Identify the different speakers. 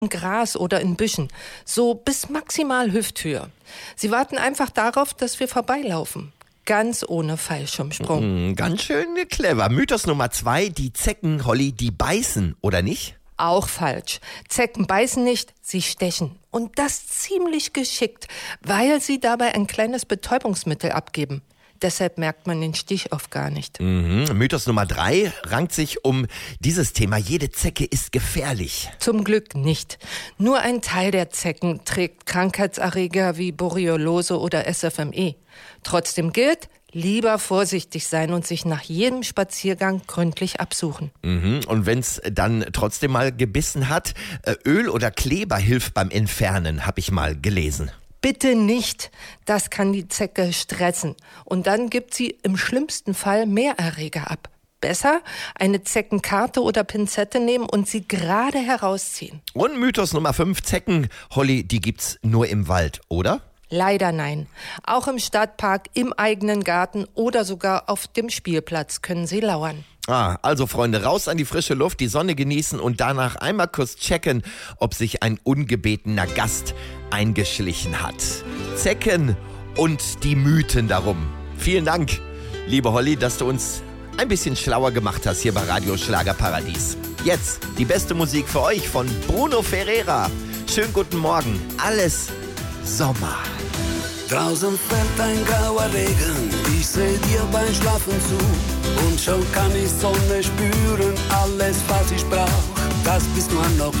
Speaker 1: im Gras oder in Büschen, so bis maximal Hüfthöhe. Sie warten einfach darauf, dass wir vorbeilaufen. Ganz ohne Fallschirmsprung.
Speaker 2: Ganz schön clever. Mythos Nummer 2, die Zecken, Holly, die beißen, oder nicht?
Speaker 1: Auch falsch. Zecken beißen nicht, sie stechen. Und das ziemlich geschickt, weil sie dabei ein kleines Betäubungsmittel abgeben. Deshalb merkt man den Stich oft gar nicht.
Speaker 2: Mythos Nummer 3 rankt sich um dieses Thema. Jede Zecke ist gefährlich.
Speaker 1: Zum Glück nicht. Nur ein Teil der Zecken trägt Krankheitserreger wie Borreliose oder SFME. Trotzdem gilt, lieber vorsichtig sein und sich nach jedem Spaziergang gründlich absuchen.
Speaker 2: Und wenn es dann trotzdem mal gebissen hat, Öl oder Kleber hilft beim Entfernen, habe ich mal gelesen.
Speaker 1: Bitte nicht. Das kann die Zecke stressen. Und dann gibt sie im schlimmsten Fall mehr Erreger ab. Besser eine Zeckenkarte oder Pinzette nehmen und sie gerade herausziehen.
Speaker 2: Und Mythos Nummer 5, Zecken, Holly, die gibt's nur im Wald, oder?
Speaker 1: Leider nein. Auch im Stadtpark, im eigenen Garten oder sogar auf dem Spielplatz können sie lauern.
Speaker 2: Also Freunde, raus an die frische Luft, die Sonne genießen und danach einmal kurz checken, ob sich ein ungebetener Gast eingeschlichen hat. Zecken und die Mythen darum. Vielen Dank, liebe Holly, dass du uns ein bisschen schlauer gemacht hast hier bei Radio Schlagerparadies. Jetzt die beste Musik für euch von Bruno Ferreira. Schönen guten Morgen, alles Sommer.
Speaker 3: Draußen fällt ein grauer Regen, ich seh dir beim Schlafen zu. Und schon kann ich Sonne spüren, alles was ich brauch, das bist nur noch